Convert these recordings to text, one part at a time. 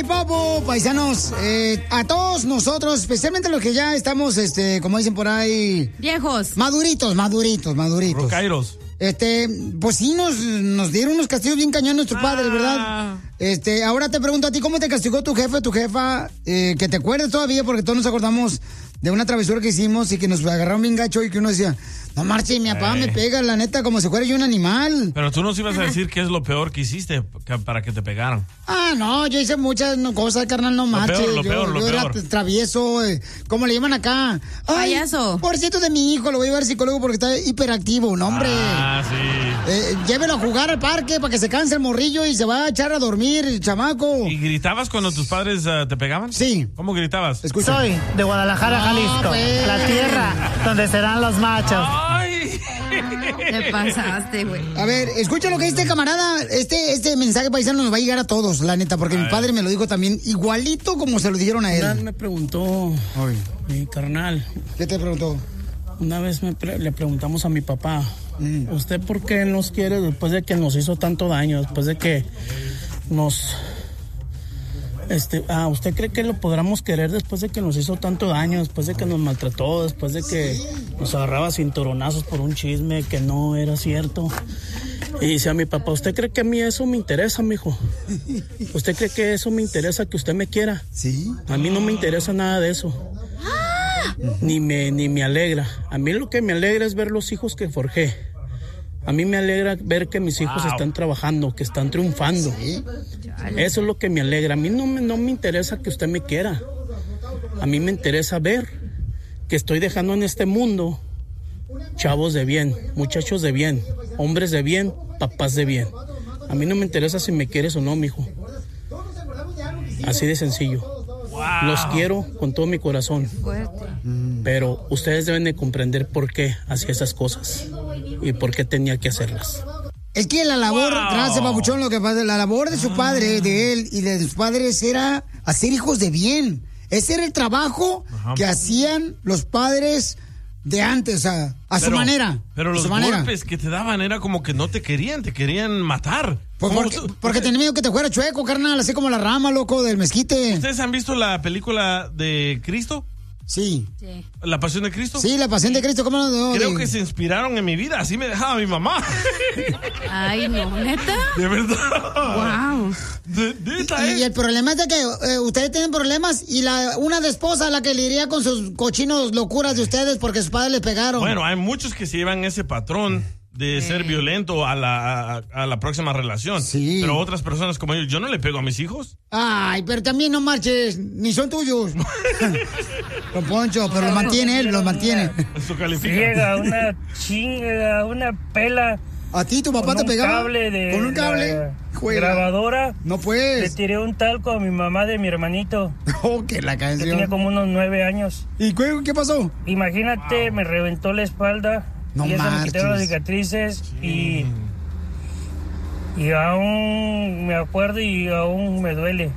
Papo, paisanos, a todos nosotros, especialmente los que ya estamos, como dicen por ahí... Viejos. Maduritos. Rocairos. Pues sí, nos dieron unos castigos bien cañón nuestros padres, ¿verdad? Ahora te pregunto a ti, ¿cómo te castigó tu jefe, tu jefa? Que te acuerdes todavía, porque todos nos acordamos de una travesura que hicimos y que nos agarraron bien gacho y que uno decía, no marche, mi papá me pega, la neta, como si fuera yo un animal. Pero tú nos ibas a decir qué es lo peor que hiciste para que te pegaran. No, yo hice muchas cosas, carnal, no marches. Lo peor. Era travieso, ¿cómo le llaman acá? Payaso. Pobrecito de mi hijo, lo voy a llevar al psicólogo porque está hiperactivo, no, hombre. Sí. Llévelo a jugar al parque para que se canse el morrillo y se va a echar a dormir, el chamaco. ¿Y gritabas cuando tus padres te pegaban? Sí. ¿Cómo gritabas? Escucha. Soy de Guadalajara, Jalisco, pues. la tierra donde serán los machos. ¡Ay! Te pasaste, güey. A ver, escucha lo que dice camarada. Este mensaje paisano nos va a llegar a todos, la neta, porque mi padre me lo dijo también igualito como se lo dijeron a él. Una vez me preguntó mi carnal. ¿Qué te preguntó? Una vez le preguntamos a mi papá, ¿usted por qué nos quiere después de que nos hizo tanto daño, después de que nos... ¿usted cree que lo podamos querer después de que nos hizo tanto daño, después de que nos maltrató, después de que nos agarraba cinturonazos por un chisme que no era cierto? Y dice a mi papá, ¿usted cree que a mí eso me interesa, mijo? ¿Usted cree que eso me interesa, que usted me quiera? Sí. A mí no me interesa nada de eso. Ni me alegra. A mí lo que me alegra es ver los hijos que forjé. A mí me alegra ver que mis hijos están trabajando, que están triunfando. ¿Sí? Eso es lo que me alegra. A mí no me interesa que usted me quiera. A mí me interesa ver que estoy dejando en este mundo chavos de bien, muchachos de bien, hombres de bien, papás de bien. A mí no me interesa si me quieres o no, mijo. Así de sencillo. Los quiero con todo mi corazón. Pero ustedes deben de comprender por qué hacía esas cosas y por qué tenía que hacerlas. Es que la labor, gracias, papuchón, lo que pasa, la labor de su padre, de él y de sus padres era hacer hijos de bien. Ese era el trabajo que hacían los padres de antes, a su manera. Pero los golpes que te daban era como que no te querían matar. Pues porque tenía miedo que te fuera chueco, carnal, así como la rama, loco, del mezquite. ¿Ustedes han visto la película de Cristo? Sí. ¿La Pasión de Cristo? Sí, la Pasión de Cristo, ¿cómo no? Creo que se inspiraron en mi vida, así me dejaba mi mamá. Ay, no, ¿neta? De verdad. Wow. Y el problema es de que ustedes tienen problemas y una de esposa la que lidia con sus cochinos locuras de ustedes porque sus padres les pegaron. Bueno, hay muchos que se llevan ese patrón de ser violento a la próxima relación. Sí. Pero otras personas como yo no le pego a mis hijos. Ay, pero también no marches, ni son tuyos. Don Poncho, pero los mantiene él, los mantiene. Eso califica. Llega una chinga, una pela. ¿A ti tu papá te pegaba? ¿Con un cable? Grabadora. No pues. Le tiré un talco a mi mamá de mi hermanito. Oh, que la canción. Que tenía como unos 9 años. ¿Y qué pasó? Imagínate, me reventó la espalda. No y marches. me quitaron las cicatrices y aún me acuerdo y aún me duele.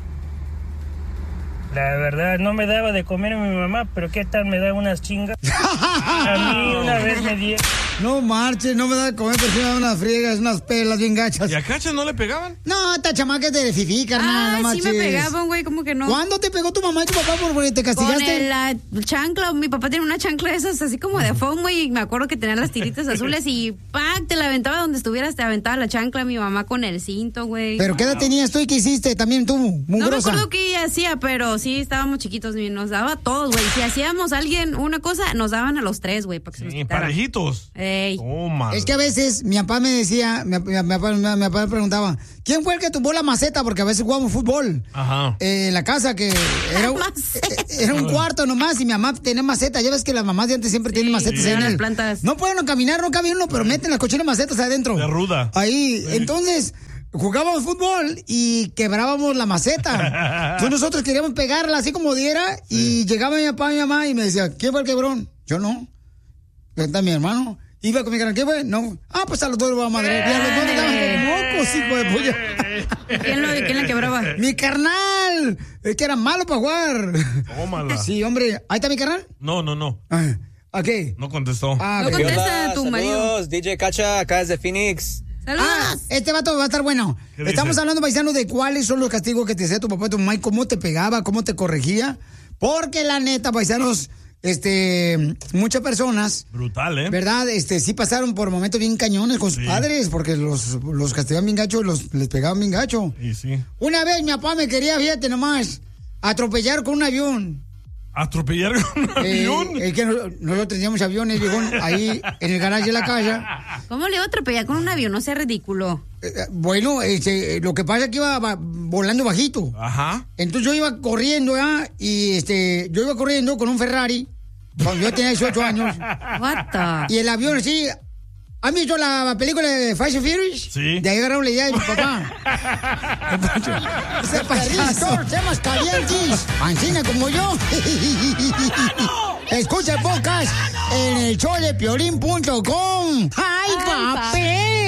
La verdad, no me daba de comer a mi mamá, pero ¿qué tal me da unas chingas? A mí una vez me di... No marches, no me da de comer, pero sí me da unas friegas, unas pelas bien gachas. ¿Y a Cacha no le pegaban? No, esta chamaca es de fifí, carnal, no marches. Sí me pegaban, güey, ¿cómo que no? ¿Cuándo te pegó tu mamá y tu papá porque te castigaste? Con la chancla, mi papá tiene una chancla de esas así como de foam, güey, y me acuerdo que tenía las tiritas azules y ¡pac! Te la aventaba donde estuvieras, te aventaba la chancla, mi mamá con el cinto, güey. ¿Pero qué edad tenías tú y qué hiciste también tú, mugrosa? No me acuerdo qué hacía, pero sí estábamos chiquitos y nos daba a todos, güey. Si hacíamos a alguien una cosa, nos daban a los 3, güey, para que se nos quitara. Parejitos. Ey. Toma. Es que a veces mi papá me decía, mi papá me preguntaba, ¿quién fue el que tumbó la maceta? Porque a veces jugábamos fútbol. Ajá. En la casa que era un cuarto nomás y mi mamá tenía maceta. Ya ves que las mamás de antes siempre tienen macetas ahí en las plantas. No pueden caminar, no cabe uno, pero meten las cochinas macetas adentro. De ruda. Ahí, entonces... Jugábamos fútbol y quebrábamos la maceta. Entonces nosotros queríamos pegarla así como diera y llegaba mi papá y mi mamá y me decía, ¿quién fue el quebrón? Yo no. Está mi hermano. Iba con mi canal, ¿qué fue? No. Ah, pues a los dos lo vamos a madrear. Y a los dos estaban como mocos, hijo de polla. ¿Quién le quebraba? ¡Mi carnal! Es que era malo para jugar. Tómala. Sí, hombre. ¿Ahí está mi carnal? No. ¿A qué? No contestó. No contesta tu marido. Saludos, DJ Cacha, acá desde Phoenix. ¡Saludos! Este vato va a estar bueno. ¿Qué dice? Estamos hablando, paisano, de cuáles son los castigos que te hacía tu papá y tu mamá y cómo te pegaba, cómo te corregía. Porque la neta, paisanos, muchas personas... Brutal, ¿eh? ¿Verdad? Sí pasaron por momentos bien cañones con sus padres porque los castigaban bien gacho, les pegaban bien gacho. Y sí. Una vez mi papá me quería, fíjate nomás, atropellar con un avión. ¿Atropellar con un avión? Es que nosotros teníamos aviones, viejón, ahí en el garaje de la casa. ¿Cómo le iba a atropellar con un avión? No sea ridículo. Bueno, lo que pasa es que iba volando bajito. Ajá. Entonces yo iba corriendo, y yo iba corriendo con un Ferrari cuando yo tenía 18 años. What the? Y el avión, sí. ¿Han visto la película de Fast and Furious? Sí. De ahí agarraron la idea de mi papá. ¡Ese payaso! ¡Seamos calientes! ¡Ancina como yo! Escucha el podcast en el showdepiolín.com. ¡Ay, papel!